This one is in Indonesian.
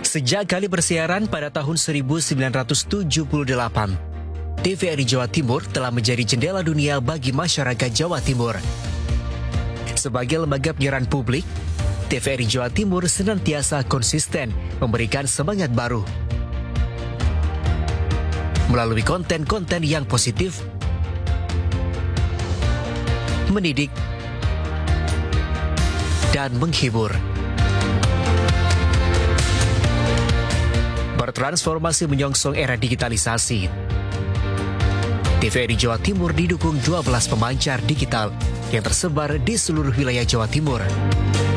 Sejak kali bersiaran pada tahun 1978, TVRI Jawa Timur telah menjadi jendela dunia bagi masyarakat Jawa Timur. Sebagai lembaga penyiaran publik, TVRI Jawa Timur senantiasa konsisten memberikan semangat baru. Melalui konten-konten yang positif, mendidik, dan menghibur. Bertransformasi menyongsong era digitalisasi, TVRI Jawa Timur didukung 12 pemancar digital yang tersebar di seluruh wilayah Jawa Timur.